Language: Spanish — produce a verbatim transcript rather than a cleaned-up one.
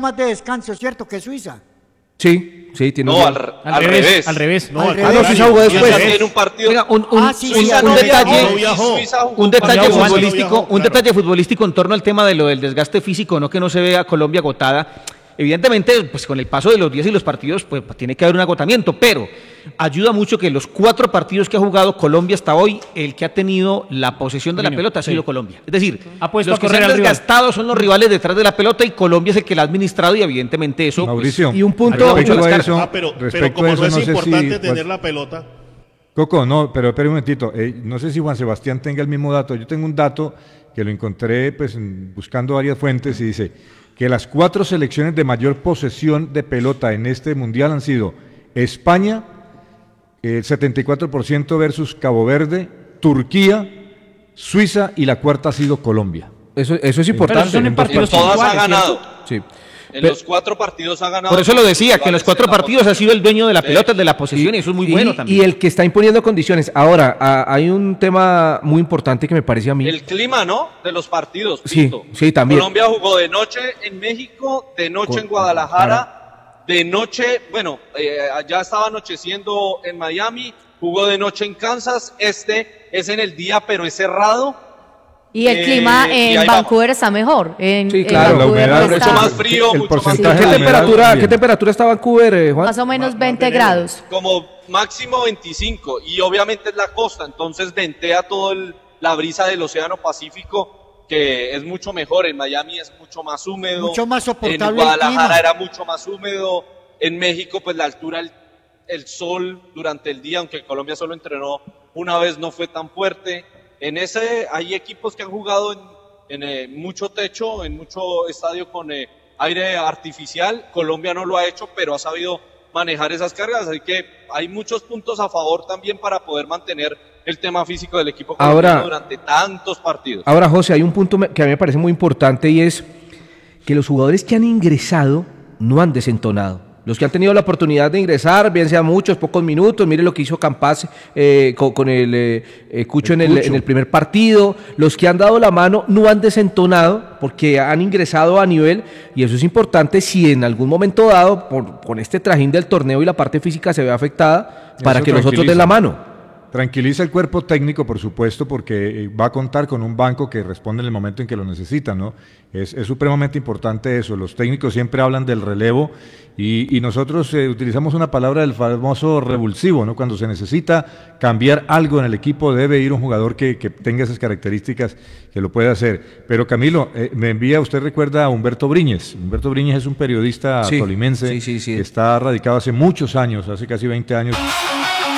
más de descanso, ¿cierto? Que Suiza. Sí, sí, tiene No, un... al, Al, al revés, revés. al revés. No, Al al revés. Ah, no, Suiza jugó después. Suiza tiene un partido. Venga, un, un, Ah, sí, un- sí, Suiza un no detalle, viajó, no viajó. Suiza jugó un detalle Cuando viajó, futbolístico, viajó, un claro. detalle futbolístico en torno al tema de lo del desgaste físico, no que no se vea a Colombia agotada. Evidentemente, pues con el paso de los días y los partidos, pues tiene que haber un agotamiento, pero ayuda mucho que los cuatro partidos que ha jugado Colombia hasta hoy, el que ha tenido la posesión de la Dominio, pelota ha sido sí. Colombia. Es decir, Ha puesto los a que se correr han al rival. desgastado son los rivales detrás de la pelota y Colombia es el que la ha administrado y evidentemente eso... pues, Mauricio, y un punto respecto mucho las a cargas. eso, Ah, pero, pero respecto como a eso, no es no sé importante si- tener la pelota. Coco, no, pero espera un momentito. Eh, no sé si Juan Sebastián tenga el mismo dato. Yo tengo un dato que lo encontré pues, en- buscando varias fuentes y dice que las cuatro selecciones de mayor posesión de pelota en este mundial han sido España, el setenta y cuatro por ciento versus Cabo Verde, Turquía, Suiza y la cuarta ha sido Colombia. Eso, eso es Pero importante. esos son en En partidos todas ha puntuales, ganado. Sí. En Pe- los cuatro partidos ha ganado. Por eso lo decía, que en los cuatro la partidos ha sido el dueño de la Sí. pelota, de la posesión, y, eso es muy Y- bueno también. Y el que está imponiendo condiciones. Ahora, a- hay un tema muy importante que me parece a mí. El clima, ¿no? De los partidos. Sí, Pito. sí, también. Colombia jugó de noche en México, de noche Con- en Guadalajara, de noche, bueno, eh, allá estaba anocheciendo en Miami, jugó de noche en Kansas. Este es en el día, pero es cerrado. Y el Eh, clima y en ahí Vancouver está mejor. En, Sí, en claro, la Vancouver humedad, no mucho está- más frío, el mucho porcentaje más ¿Qué de frío. humedad temperatura, también. ¿Qué temperatura está Vancouver, eh, Juan? Más o menos Más- veinte más de- grados. Como máximo veinticinco, y obviamente es la costa, entonces ventea todo el, la brisa del Océano Pacífico, que es mucho mejor. En Miami es mucho más húmedo, Mucho más soportable en el Guadalajara clima. era mucho más húmedo, en México pues la altura, el, el sol durante el día, aunque Colombia solo entrenó una vez, no fue tan fuerte. En ese hay equipos que han jugado en, en eh, mucho techo, en mucho estadio con eh, aire artificial. Colombia no lo ha hecho, pero ha sabido manejar esas cargas, así que hay muchos puntos a favor también para poder mantener el tema físico del equipo colombiano Ahora- durante tantos partidos. Ahora, José, hay un punto me- que a mí me parece muy importante y es que los jugadores que han ingresado no han desentonado. Los que han tenido la oportunidad de ingresar, bien sea muchos, pocos minutos, mire lo que hizo Campas eh, con, con el eh, eh, Cucho, El en, el, Cucho. en el primer partido. Los que han dado la mano no han desentonado porque han ingresado a nivel, y eso es importante si en algún momento dado, por, con este trajín del torneo y la parte física se ve afectada, para Eso que los otros den tranquiliza. la mano. Tranquiliza el cuerpo técnico, por supuesto, porque eh, va a contar con un banco que responde en el momento en que lo necesita, ¿no? Es, es supremamente importante eso. Los técnicos siempre hablan del relevo y, y nosotros eh, utilizamos una palabra del famoso revulsivo, ¿no? Cuando se necesita cambiar algo en el equipo, debe ir un jugador que, que tenga esas características, que lo pueda hacer. Pero Camilo, eh, me envía, usted recuerda a Humberto Briñez. Humberto Briñez es un periodista Sí, tolimense sí, sí, sí. que está radicado hace muchos años, hace casi veinte años